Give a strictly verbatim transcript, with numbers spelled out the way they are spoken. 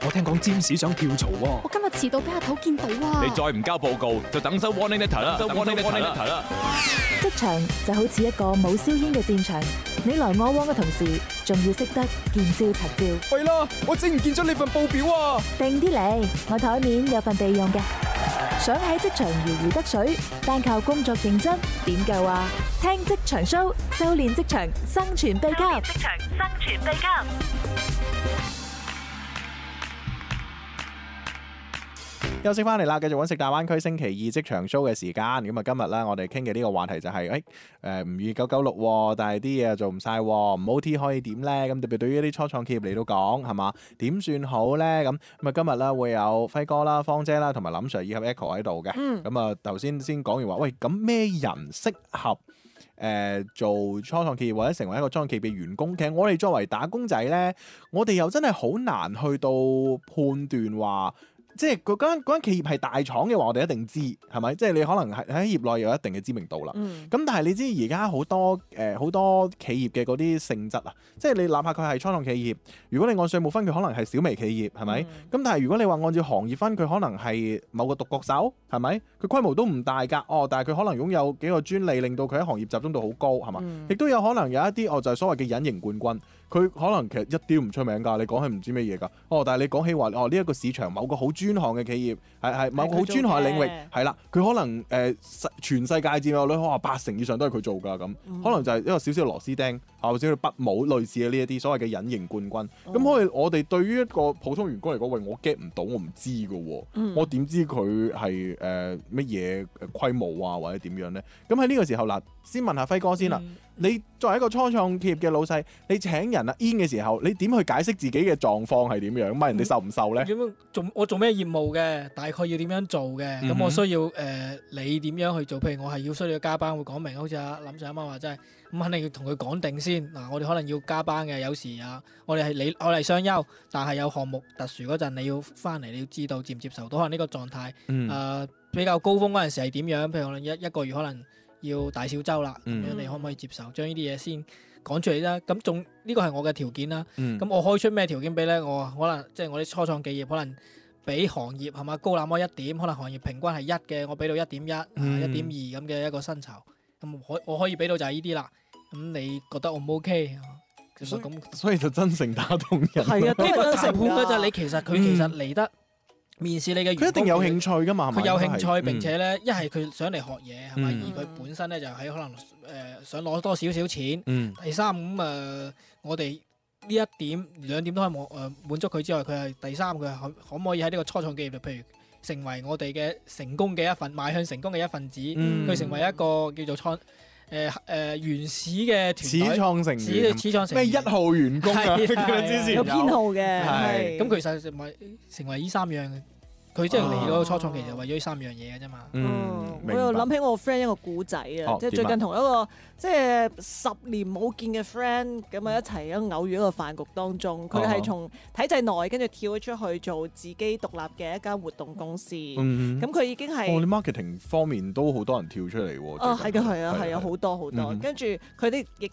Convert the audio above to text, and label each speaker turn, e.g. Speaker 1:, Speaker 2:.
Speaker 1: 我聽講占士想跳槽喎。
Speaker 2: 我今日遲到俾阿頭見到啊！
Speaker 3: 你再唔交報告，就等收 warning letter 啦，收 warning letter 啦。
Speaker 4: 職場就好似一個冇硝煙嘅戰場，你來我往嘅同時，仲要識得見招拆招。
Speaker 1: 喂啦，我整唔見咗你份報表啊！
Speaker 4: 定啲嚟，我台面有份備用嘅。想喺職場如魚得水，單靠工作認真點夠啊？聽職場 show， 修煉職場生存秘笈。職場生存秘笈。
Speaker 5: 休息翻嚟啦，繼續揾食大灣區星期二職場 show 嘅時間。咁啊，今日咧我哋傾嘅呢個話題就係、是，誒誒唔預九九六，但係啲嘢又做唔晒，唔 O T 可以點咧？咁特別對於一啲初創企業嚟到講，係嘛？點算好咧？咁咁啊，今日咧會有輝哥啦、芳姐啦，同埋林 Sir 以及 Echo 喺度嘅。咁啊、嗯，頭先先講完話，喂，咁咩人適合誒、呃、做初創企業或者成為一個初創企業嘅員工？其實我哋作為打工仔咧，我哋又真係好難去到判斷話。即係嗰間嗰間企業係大廠嘅話，我哋一定知係咪？即係你可能係喺業內有一定嘅知名度啦。咁、嗯、但係你知而家好多誒好、呃、多企業嘅嗰啲性質啊，即係你哪怕佢係初創企業，如果你按稅務分，佢可能係小微企業，係咪？咁、嗯、但係如果你話按照行業分，佢可能係某個獨角獸，係咪？佢規模都唔大㗎，哦，但係佢可能擁有幾個專利，令到佢喺行業集中度好高，係嘛？亦、嗯、都有可能有一啲哦，就係、是、所謂嘅隱形冠軍。佢可能其實一啲都唔出名㗎，你講起唔知咩嘢㗎，哦！但係你講起話哦呢一、這個市場某個好專項嘅企業，係係某個好專項嘅領域，係啦，佢可能誒、呃、全世界佔有率可能八成以上都係佢做㗎咁，嗯、可能就係一個小小螺絲釘，或者筆帽類似嘅呢一啲所謂嘅隱形冠軍。咁可以我哋對於一個普通員工嚟講，喂，我 get 唔到，我唔知㗎喎，嗯、我點知佢係誒乜嘢規模啊或者點樣咧？咁喺呢個時候嗱，先問下輝哥先啦。嗯你作為一個初創企業嘅老細，你請人啊 in 嘅時候，你點去解釋自己嘅狀況係點樣？問人哋受唔受咧？
Speaker 6: 點樣做？我做咩業務嘅？大概要點樣做嘅？咁、嗯、哼我需要誒、呃、你點樣去做？譬如我係要需要加班，會講明。好似阿林 Sir 啱啱話齋，咁肯定要同佢講定先。嗱，我哋可能要加班嘅，有時啊，我哋係你我哋雙休，但係有項目特殊嗰陣，你要翻嚟，你要知道接唔接受到可能呢個狀態。誒、嗯呃、比較高峰嗰陣時係點樣？譬如可能一一個月可能。要大小周啦，咁樣、嗯、你可唔可以接受？將呢啲嘢先講出嚟啦。咁仲呢個係我嘅條件啦。咁、嗯、我開出咩條件俾咧？我可能即係我啲初創企業可能比行業係嘛高那麼一點，可能行業平均係一嘅，我俾到一點一、一點二咁嘅一個薪酬。咁可我可以俾到就係呢啲啦。咁你覺得我唔 OK？
Speaker 5: 所以咁，所以就真誠打動人。
Speaker 6: 係啊，呢個談判嘅就係你其實佢其實嚟得。面試你嘅員工，
Speaker 5: 佢一定有興趣噶嘛？
Speaker 6: 佢有興趣，並且咧，一係佢想嚟學嘢，係咪？而佢本身咧就喺可能誒想攞多少少錢。嗯。第三咁誒，我哋呢一點兩點都可以滿誒滿足佢之外，佢係第三，佢可可唔可以喺呢個初創企業度，譬如成為我哋嘅成功嘅一份，邁向成功嘅一份子，佢成為一個叫做創誒誒原始嘅團隊，
Speaker 5: 始創成員，
Speaker 6: 始創成
Speaker 5: 咩一號員工啊？之前
Speaker 4: 有編號嘅，
Speaker 6: 係咁其實咪成為呢三樣。佢即係嚟到初創，其實為咗呢三樣嘢嘅啫嘛。
Speaker 7: 嗯，我又諗起我個 friend 一個故仔啊，即係最近同一個即係十年冇見嘅 friend 咁啊一齊喺偶遇一個飯局當中，佢係從體制內跟住跳咗出去做自己獨立嘅一間活動公司。咁佢已經係，
Speaker 5: 哦，你 marketing 方面都好多人跳出嚟喎。
Speaker 7: 哦，係嘅，係啊，係啊，好多好多。跟住佢哋亦